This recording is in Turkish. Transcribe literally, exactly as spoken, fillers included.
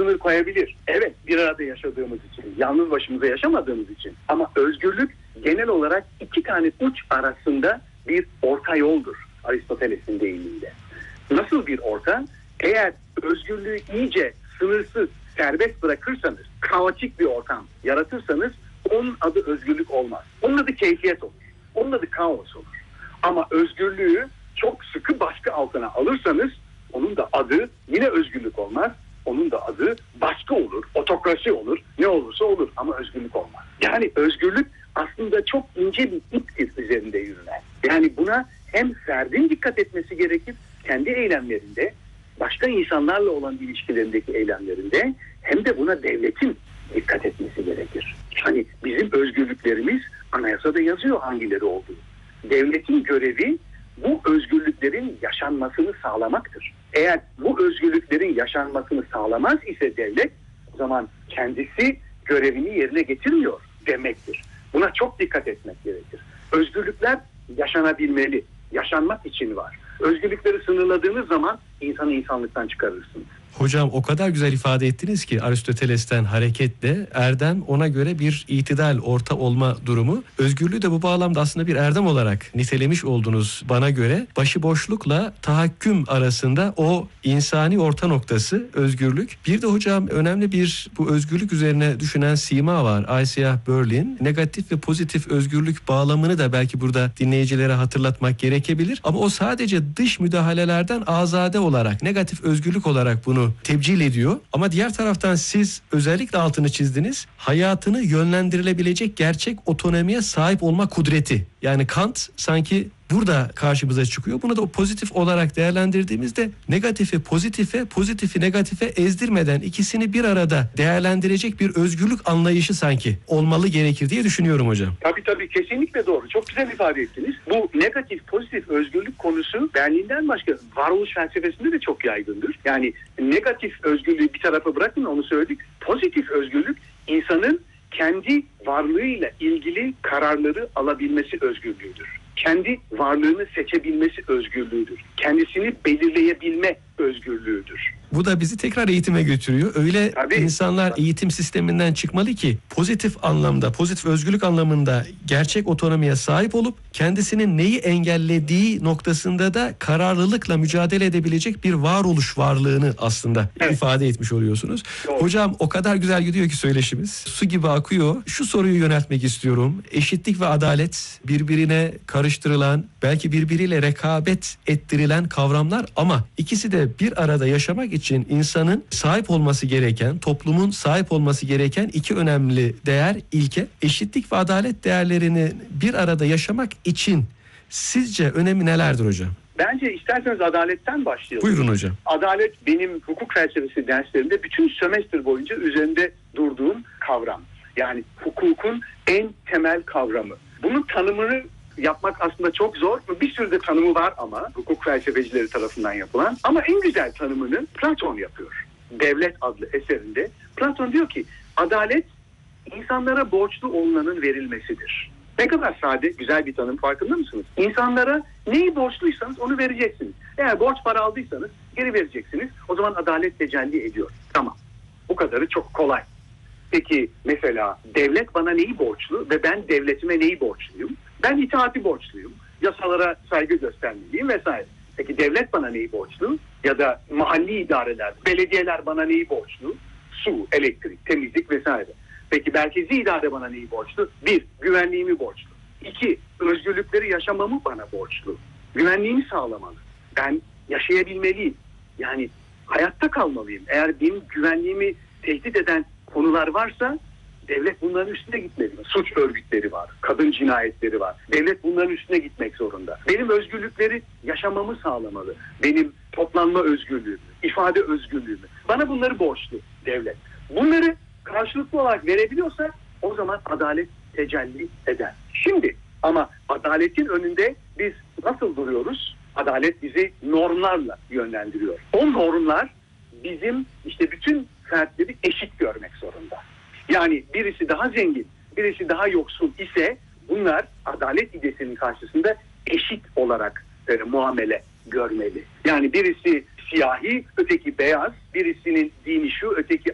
sınır koyabilir. Evet, bir arada yaşadığımız için, yalnız başımıza yaşamadığımız için. Ama özgürlük genel olarak iki tane uç arasında bir orta yoldur Aristoteles'in deyimiyle. Nasıl bir orta? Eğer özgürlüğü iyice sınırsız, serbest bırakırsanız, kaotik bir ortam yaratırsanız onun adı özgürlük olmaz. Onun adı keyfiyet olur. Onun adı kaos olur. Ama özgürlüğü çok sıkı baskı altına alırsanız onun da adı yine özgürlük olmaz. Onun da adı baskı olur, otokrasi olur, ne olursa olur ama özgürlük olmaz. Yani özgürlük aslında çok ince bir iptir üzerinde yürünen. Yani buna hem ferdin dikkat etmesi gerekir, kendi eylemlerinde, başka insanlarla olan ilişkilerindeki eylemlerinde, hem de buna devletin dikkat etmesi gerekir. Hani bizim özgürlüklerimiz anayasada yazıyor hangileri olduğu. Devletin görevi bu özgürlüklerin yaşanmasını sağlamaktır. Eğer bu özgürlüklerin yaşanmasını sağlamaz ise devlet, o zaman kendisi görevini yerine getirmiyor demektir. Buna çok dikkat etmek gerekir. Özgürlükler yaşanabilmeli, yaşanmak için var. Özgürlükleri sınırladığınız zaman insanı insanlıktan çıkarırsınız. Hocam o kadar güzel ifade ettiniz ki Aristoteles'ten hareketle erdem ona göre bir itidal, orta olma durumu. Özgürlüğü de bu bağlamda aslında bir erdem olarak nitelemiş oldunuz bana göre. Başıboşlukla tahakküm arasında o insani orta noktası özgürlük. Bir de hocam önemli bir bu özgürlük üzerine düşünen sima var. Isaiah Berlin. Negatif ve pozitif özgürlük bağlamını da belki burada dinleyicilere hatırlatmak gerekebilir. Ama o sadece dış müdahalelerden azade olarak, negatif özgürlük olarak bunu tebcil ediyor. Ama diğer taraftan siz özellikle altını çizdiniz. Hayatını yönlendirilebilecek gerçek otonomiye sahip olma kudreti. Yani Kant sanki burada karşımıza çıkıyor. Bunu da o pozitif olarak değerlendirdiğimizde negatifi pozitife, pozitifi negatife ezdirmeden ikisini bir arada değerlendirecek bir özgürlük anlayışı sanki olmalı gerekir diye düşünüyorum hocam. Tabii tabii kesinlikle doğru. Çok güzel ifade ettiniz. Bu negatif pozitif özgürlük konusu Berlin'den başka varoluş felsefesinde de çok yaygındır. Yani negatif özgürlüğü bir tarafa bırakın, onu söyledik. Pozitif özgürlük insanın kendi varlığıyla ilgili kararları alabilmesi özgürlüğüdür. Kendi varlığını seçebilmesi özgürlüğüdür. Kendisini belirleyebilme özgürlüğüdür. Bu da bizi tekrar eğitime götürüyor. Öyle Tabii. insanlar eğitim sisteminden çıkmalı ki pozitif anlamda, pozitif özgürlük anlamında gerçek otonomiye sahip olup kendisinin neyi engellediği noktasında da kararlılıkla mücadele edebilecek bir varoluş varlığını aslında evet. ifade etmiş oluyorsunuz. Doğru. Hocam o kadar güzel gidiyor ki söyleşimiz. Su gibi akıyor. Şu soruyu yöneltmek istiyorum. Eşitlik ve adalet birbirine karıştırılan, belki birbiriyle rekabet ettirilen kavramlar ama ikisi de bir arada yaşamak için insanın sahip olması gereken, toplumun sahip olması gereken iki önemli değer, ilke. Eşitlik ve adalet değerlerini bir arada yaşamak için sizce önemi nelerdir hocam? Bence isterseniz adaletten başlayalım. Buyurun hocam. Adalet benim hukuk felsefesi derslerimde bütün sömestr boyunca üzerinde durduğum kavram. Yani hukukun en temel kavramı. Bunun tanımını yapmak aslında çok zor. Bir sürü de tanımı var ama hukuk felsefecileri tarafından yapılan. Ama en güzel tanımını Platon yapıyor. Devlet adlı eserinde. Platon diyor ki adalet insanlara borçlu olunanın verilmesidir. Ne kadar sade, güzel bir tanım, farkında mısınız? İnsanlara neyi borçluysanız onu vereceksiniz. Eğer borç para aldıysanız geri vereceksiniz. O zaman adalet tecelli ediyor. Tamam. Bu kadarı çok kolay. Peki mesela devlet bana neyi borçlu ve ben devletime neyi borçluyum? Ben itaati borçluyum. Yasalara saygı göstermeliyim vesaire. Peki devlet bana neyi borçlu? Ya da mahalli idareler, belediyeler bana neyi borçlu? Su, elektrik, temizlik vesaire. Peki merkezi idare bana neyi borçlu? Bir, güvenliğimi borçlu. İki, özgürlükleri yaşamamı bana borçlu. Güvenliğimi sağlamalı. Ben yaşayabilmeliyim. Yani hayatta kalmalıyım. Eğer benim güvenliğimi tehdit eden konular varsa devlet bunların üstüne gitmeli. Suç örgütleri var, kadın cinayetleri var. Devlet bunların üstüne gitmek zorunda. Benim özgürlükleri yaşamamı sağlamalı. Benim toplanma özgürlüğümü, ifade özgürlüğümü. Bana bunları borçlu devlet. Bunları karşılıklı olarak verebiliyorsa o zaman adalet tecelli eder. Şimdi ama adaletin önünde biz nasıl duruyoruz? Adalet bizi normlarla yönlendiriyor. O normlar bizim işte bütün fertleri eşit görmek zorunda. Yani birisi daha zengin, birisi daha yoksul ise bunlar adalet idesinin karşısında eşit olarak e, muamele görmeli. Yani birisi siyahi, öteki beyaz, birisinin dini şu, öteki